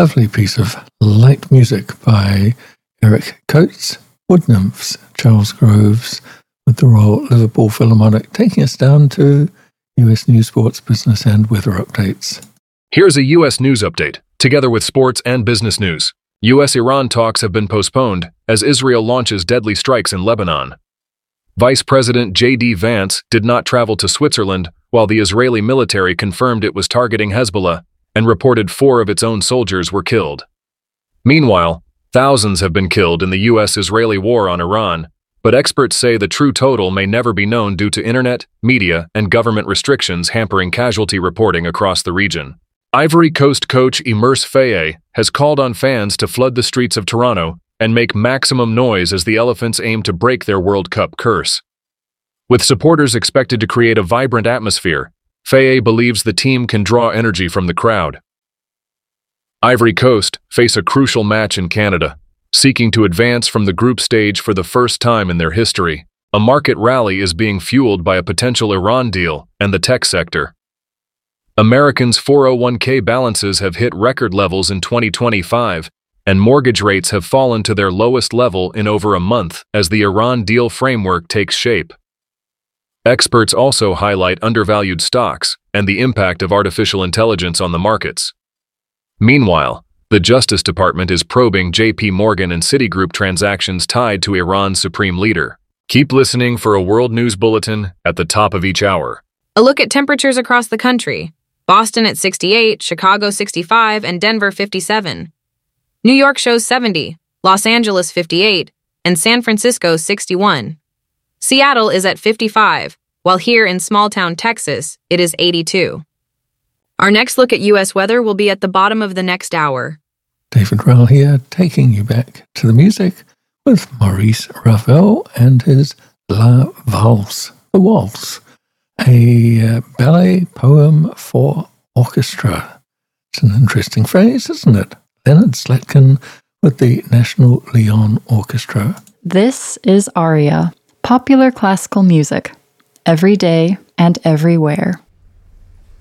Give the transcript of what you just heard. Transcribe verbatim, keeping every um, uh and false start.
Lovely piece of light music by Eric Coates, Wood Nymphs, Charles Groves, with the Royal Liverpool Philharmonic, taking us down to U S news, sports, business, and weather updates. Here's a U S news update, together with sports and business news. U S Iran talks have been postponed as Israel launches deadly strikes in Lebanon. Vice President J D Vance did not travel to Switzerland, while the Israeli military confirmed it was targeting Hezbollah and reported four of its own soldiers were killed. Meanwhile, thousands have been killed in the U S-Israeli war on Iran, but experts say the true total may never be known due to internet, media, and government restrictions hampering casualty reporting across the region. Ivory Coast coach Imers Faye has called on fans to flood the streets of Toronto and make maximum noise as the Elephants aim to break their World Cup curse. With supporters expected to create a vibrant atmosphere, Faye believes the team can draw energy from the crowd. Ivory Coast face a crucial match in Canada, seeking to advance from the group stage for the first time in their history. A market rally is being fueled by a potential Iran deal and the tech sector. Americans' four oh one k balances have hit record levels in twenty twenty-five, and mortgage rates have fallen to their lowest level in over a month as the Iran deal framework takes shape. Experts also highlight undervalued stocks and the impact of artificial intelligence on the markets. Meanwhile, the Justice Department is probing J P Morgan and Citigroup transactions tied to Iran's supreme leader. Keep listening for a world news bulletin at the top of each hour. A look at temperatures across the country. Boston at sixty-eight, Chicago sixty-five, and Denver fifty-seven. New York shows seventy, Los Angeles fifty-eight, and San Francisco sixty-one. Seattle is at fifty-five, while here in small-town Texas, it is eighty-two. Our next look at U S weather will be at the bottom of the next hour. David Rowell here, taking you back to the music with Maurice Ravel and his La Valse, the Waltz, a uh, ballet poem for orchestra. It's an interesting phrase, isn't it? Leonard Slatkin with the National Lyon Orchestra. This is Aria, popular classical music, every day and everywhere.